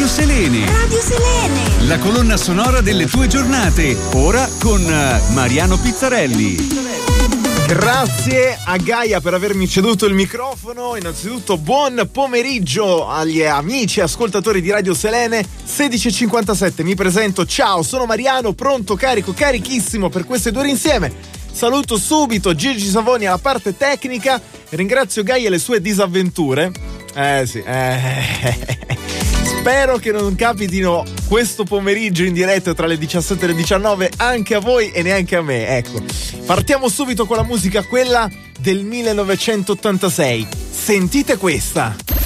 Radio Selene. Radio Selene. La colonna sonora delle tue giornate. Ora con Mariano Pizzarelli. Grazie a Gaia per avermi ceduto il microfono. Innanzitutto buon pomeriggio agli amici ascoltatori di Radio Selene. 16:57, mi presento, ciao, sono Mariano, pronto, carico, carichissimo per queste 2 ore insieme. Saluto subito Gigi Savoni alla parte tecnica. Ringrazio Gaia e le sue disavventure. Spero che non capitino questo pomeriggio in diretta tra le 17 e le 19 anche a voi e neanche a me. Ecco, partiamo subito con la musica, quella del 1986. Sentite questa.